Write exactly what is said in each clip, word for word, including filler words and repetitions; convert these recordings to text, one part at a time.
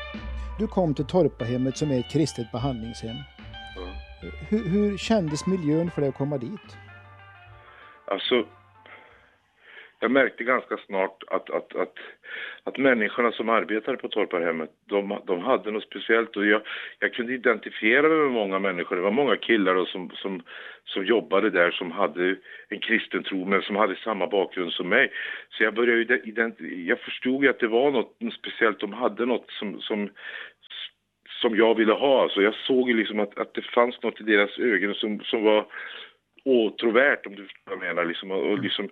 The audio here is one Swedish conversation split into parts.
Du kom till Torpahemmet som är ett kristet behandlingshem. Ja. Hur, hur kändes miljön för dig att komma dit? Alltså, jag märkte ganska snart att, att, att, att människorna som arbetade på Torpahemmet, de, de hade något speciellt. Och jag, jag kunde identifiera mig med många människor. Det var många killar då som, som, som jobbade där, som hade en kristen tro, men som hade samma bakgrund som mig. Så jag började ident- jag förstod ju att det var något speciellt. De hade något som... som som jag ville ha. Så jag såg ju liksom att, att det fanns något i deras ögon som, som var åtråvärt, om du förstår vad jag menar. Liksom, och liksom,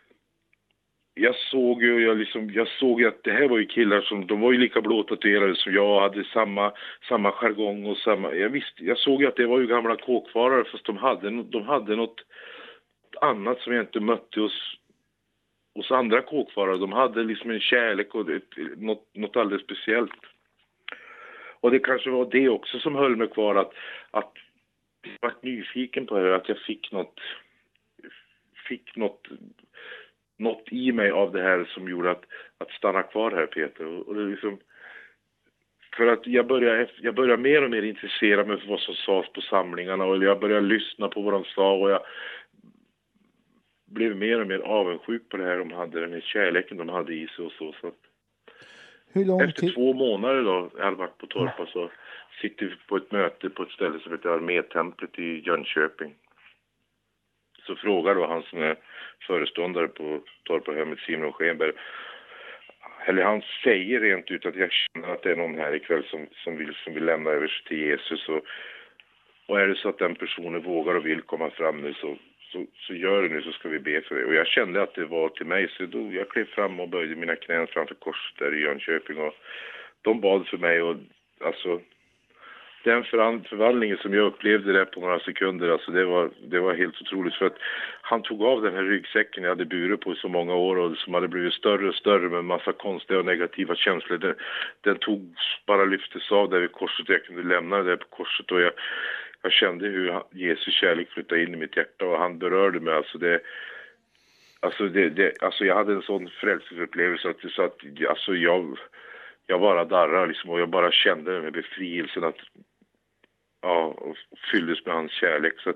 jag såg ju jag liksom, jag såg ju att det här var ju killar som, de var ju lika blåtatuerade som jag, hade samma, samma jargong och samma, jag visste, jag såg ju att det var ju gamla kåkfarare, fast de hade, de hade något annat som jag inte mötte hos, hos andra kåkfarare. De hade liksom en kärlek och ett, något, något alldeles speciellt. Och det kanske var det också som höll mig kvar, att, att jag var nyfiken på det, att jag fick något, fick något, något i mig av det här som gjorde att, att stanna kvar här, Peter. Och, och det är liksom, för att jag började, jag började mer och mer intressera mig för vad som sades på samlingarna, och jag började lyssna på vad de sa, och jag blev mer och mer avundsjuk på det här. De hade den här kärleken de hade i sig och så, så att Hur lång efter tid? två månader då, jag hade varit på Torpa, så sitter vi på ett möte på ett ställe som heter Armétemplet i Jönköping. Så frågar då han som är föreståndare på Torpahemmet, Simon Schenberg, eller han säger rent ut att jag känner att det är någon här ikväll som, som, vill, som vill lämna över sig till Jesus, och, och är det så att den personen vågar och vill komma fram nu, så Så, så gör det nu, så ska vi be för det. Och jag kände att det var till mig, så då jag klev fram och böjde mina knän framför korset där i Jönköping, och de bad för mig. Och alltså den förvandlingen som jag upplevde där på några sekunder, alltså det var, det var helt otroligt, för att han tog av den här ryggsäcken jag hade burit på i så många år, och som hade blivit större och större med en massa konstiga och negativa känslor. Den, den tog, bara lyftes av där vid korset, och jag kunde lämna det där på korset, och jag Jag kände hur Jesu kärlek flyttade in i mitt hjärta, och han berörde mig. Alltså det, alltså det, det, alltså jag hade en sån frälsningsupplevelse att, så att alltså jag, jag bara darrade liksom, och jag bara kände den här befrielsen, att ja, och fylldes med hans kärlek. Så att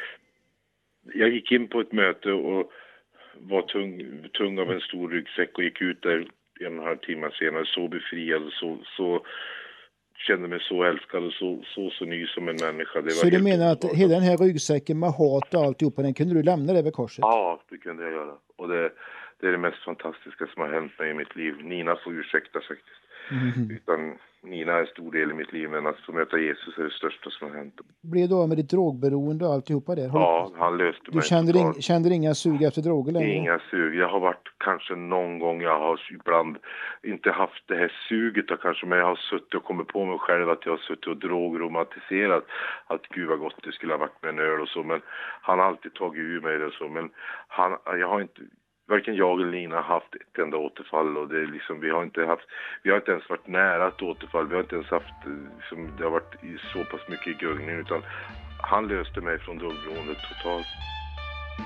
jag gick in på ett möte och var tung, tung av en stor ryggsäck, och gick ut där en och en halv timme senare så befriad och så, så kände mig så älskad och så, så, så ny som en människa. Det var Så du menar att underbart. hela den här ryggsäcken med hat och alltihopa, den kunde du lämna där vid korset? Ja, det kunde jag göra. Och det, det är det mest fantastiska som har hänt mig i mitt liv. Nina får ursäkta faktiskt. Mm. Utan Nina är en stor del i mitt liv, men att få möta Jesus är det största som har hänt. Blev du av med ditt drogberoende och alltihopa där? Har Ja, han löste du mig. kände, totalt. ing, kände inga sug efter droger längre? Inga sug. Jag har varit kanske någon gång, jag har ibland inte haft det här suget då, kanske, men jag har suttit och kommit på mig själv att jag har suttit och drogromantiserat att gud vad gott det skulle ha varit med en öl och så, men han har alltid tagit ur mig det och så, men han, jag har inte, varken jag eller Nina har haft ett enda återfall, och det är liksom, vi har inte haft, vi har inte ens varit nära ett återfall, vi har inte ens haft, liksom, det har varit så pass mycket i gungning, utan han löste mig från drogberoendet totalt.